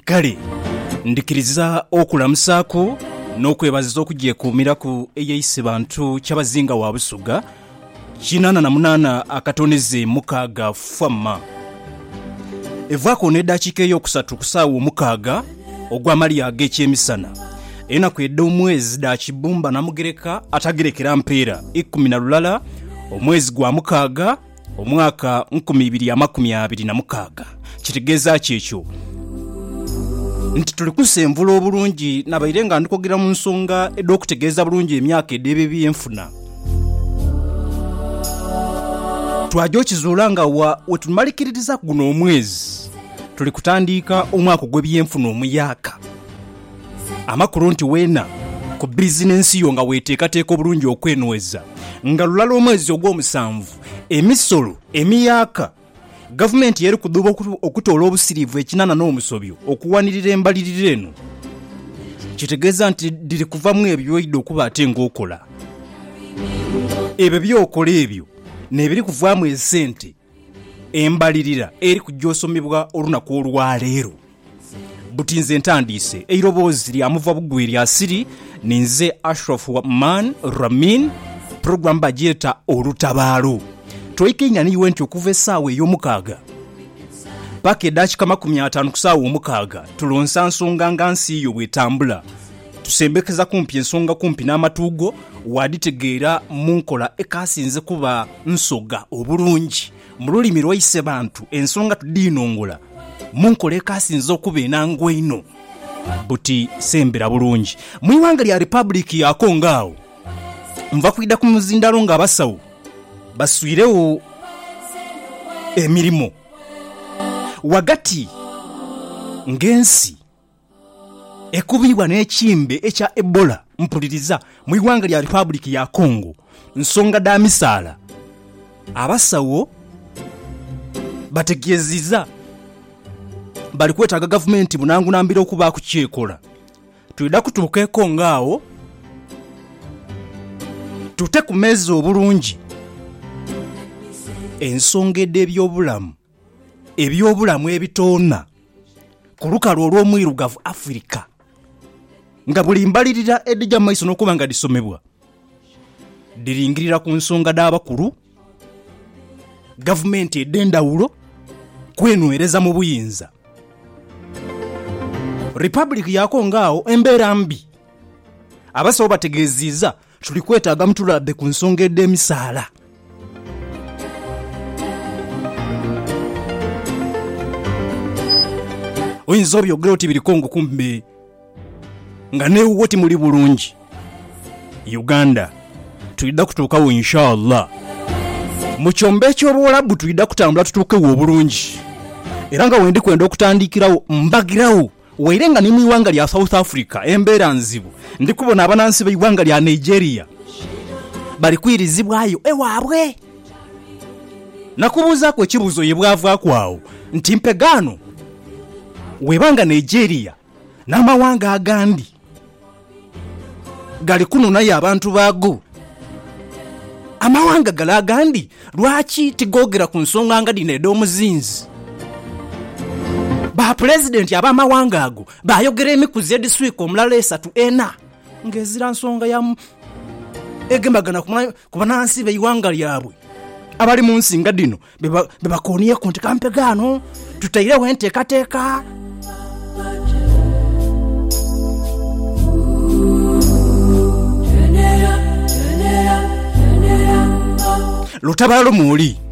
kale ndikiriza okulamusaako n'okwebaziza okugyekuumira ku eyeyise bantu kyabazinga wa Busuga 88 akatoneze mukaaga famma evaako n'eddakiika ey'okusatu ku ssaawa omukaaga ogw'amaliya ag'ekyemisana enaku edda omwezi dakibumba namugereka atagerekera mpeera 10 omwezi gwa mukaaga omwaka 2026 kitegeeza kyekyo nti tuli kusemvula obulungi nabaire nga ndikogera mu nsonga ed'okutegeeza bulungi emyaka edebe byenfuna twajja okizuula nga wetumalikiririza guno omwezi tuli kutandika omwaka gw'ebyenfuna omuyaaka amakulu nti weena ku bizinensi yo nga weteekateeka obulungi okwenoweza nga lulala omwezi ogw'omusanvu emisolo emiyaka gavumenti yeri kuduba okutoola obusiriivu ekinana n'omusobyo okuwanirira embalirira eno kitegeeza nti diri kuvamu ebyoyidde okuba ate ng'okola ebyo byokola ebyo nebiri kuvaamu esente embalirira eri kujja osomebwa olunaku olwaleero butinze ntandiise eiroboozi lyamuva buggwe lya siri ninze Ashraf Man Ramin program bagyeta olutabaalo twaikenya niwe nti okuva essaawa ey'omukaaga paka eddakiika 50 ku ssaawa omukaaga tulonsa nsonga nga nsi yo bwetambula tusembekeza kumpi ensonga kumpi n'amatuugo waditegeera mu nkola ekasinze kuba nsoga obulungi mu lulimi lwayise bantu ensonga tudiinongola mu nkola ekasinze okuba enango ino buti sembera bulungi mu iwanga lya Republic ya Congo awo nva kuyida ku muzindalo nga abasawo baswirewo emirimo wagati ng'ensi ekubibwa n'ekimbe ekya Ebola mpuliriza mu iwanga lya Republic ya Congo nsonga da misaala abasawo bategeeziza bali kwetaaga gavumenti bunangu nambira okuba ku kyekola tuyida kutuuka e Congo awo tute ku mezi obulungi ensonga ebyobulamu ebitoona ku lukalu olw'omwirugavu Afrika nga buli mbalirira edijja mu maiso n'okuba nga disomebwa diringirira ku nsonga d'abakulu gavumenti ed'endawulo kwenwereza mu buyinza Republic ya Congo awo embeera mbi abasawo bategeeziza tuli kwetaaga mutuladde ku nsonga ed'emisaala oyinza obyogera oti biri Congo kumbe nga neewoti muli bulungi Uganda tuyidda kutuukawo inshallah mu kyombe eky'obuwalabu tuyidda kutambula tutuukewo obulungi era nga wendi kwenda okutandikirawo mbagirawo waire nga ni mu iwanga lya South Africa embeera nzibu ndikubona abanansi b'eiwanga lya Nigeria bali kwirizibwayo ewaabwe nakubuuzaako ekibuuzo ye bwavaakwawo nti mpegano webanga Nigeria n'amawanga agandi gali kununayo abantu baago amawanga gali agandi lwaki tigogera ku nsonga nga dino ed'omuzinzi ba president ab'amawanga ago bayogera emikuzi ediswika omulala 3-4 ng'ezira nsonga ya egembagana ku banansi b'eiwanga lyabwe abali mu nsi nga dino bebakooniyeko nti kampegano tutairewo enteekateeka lutabaalo muuli